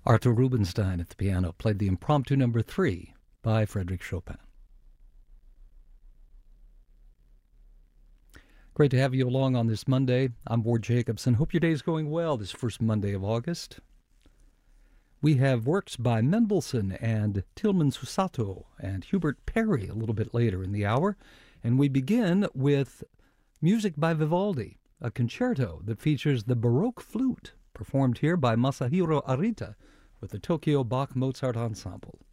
Arthur Rubinstein at the piano played the Impromptu Number 3 by Frédéric Chopin. Great to have you along on this Monday. I'm Ward Jacobson. Hope your day's going well this first Monday of August. We have works by Mendelssohn and Tilman Susato and Hubert Parry a little bit later in the hour. And we begin with music by Vivaldi, a concerto that features the Baroque flute, performed here by Masahiro Arita with the Tokyo Bach Mozart Ensemble.